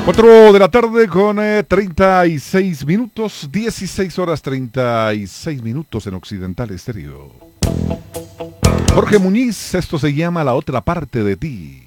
4 de la tarde con 36 minutos, 16 horas 36 minutos en Occidental Estéreo. Jorge Muñiz, esto se llama La Otra Parte de Ti.